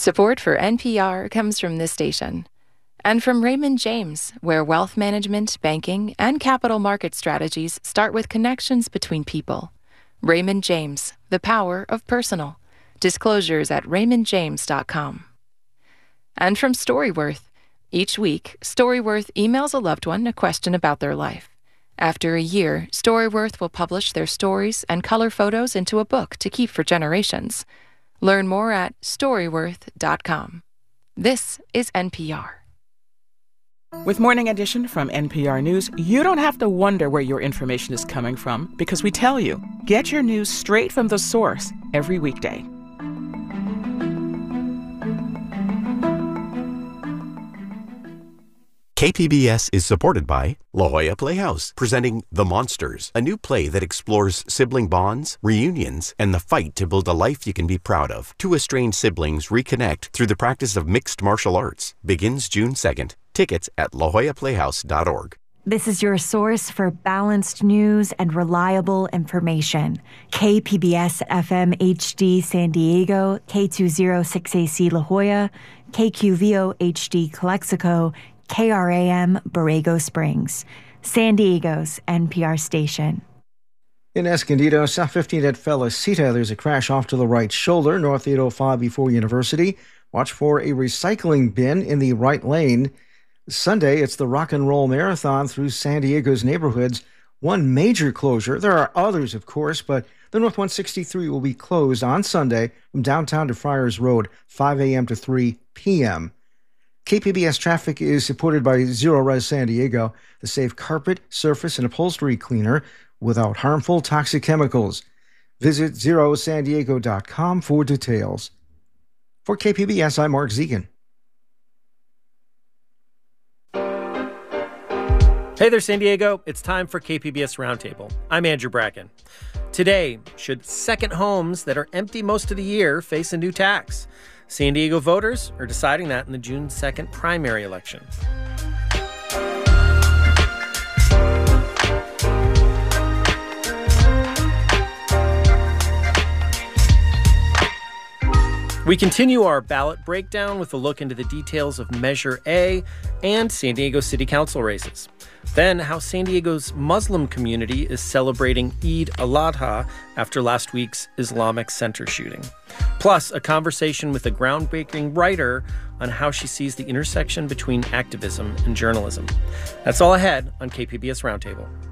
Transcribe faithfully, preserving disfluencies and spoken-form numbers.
Support for N P R comes from this station and from Raymond James, where wealth management, banking, and capital market strategies start with connections between people. Raymond James, the power of personal. Disclosures at raymond james dot com. And from Storyworth. Each week, Storyworth emails a loved one a question about their life. After a year, Storyworth will publish their stories and color photos into a book to keep for generations. Learn more at storyworth dot com. This is N P R. With Morning Edition from N P R News, you don't have to wonder where your information is coming from because we tell you. Get your news straight from the source every weekday. K P B S is supported by La Jolla Playhouse, presenting The Monsters, a new play that explores sibling bonds, reunions, and the fight to build a life you can be proud of. Two estranged siblings reconnect through the practice of mixed martial arts. Begins June second. Tickets at la jolla playhouse dot org. This is your source for balanced news and reliable information. K P B S F M H D San Diego, K two oh six A C La Jolla, K Q V O H D Calexico, K R A M Borrego Springs, San Diego's N P R station. In Escondido, South fifteen at Felicita, there's a crash off to the right shoulder, north eight oh five before University. Watch for a recycling bin in the right lane. Sunday, it's the Rock and Roll Marathon through San Diego's neighborhoods. One major closure. There are others, of course, but the North one sixty-three will be closed on Sunday from downtown to Friars Road, five a.m. to three p.m. K P B S traffic is supported by Zero Res San Diego, the safe carpet, surface, and upholstery cleaner without harmful toxic chemicals. Visit zero san diego dot com for details. For K P B S, I'm Mark Zegan. Hey there, San Diego. It's time for K P B S Roundtable. I'm Andrew Bracken. Today, should second homes that are empty most of the year face a new tax? San Diego voters are deciding that in the June second primary election. We continue our ballot breakdown with a look into the details of Measure A and San Diego City Council races. Then, how San Diego's Muslim community is celebrating Eid al-Adha after last week's Islamic Center shooting. Plus, a conversation with a groundbreaking writer on how she sees the intersection between activism and journalism. That's all ahead on K P B S Roundtable.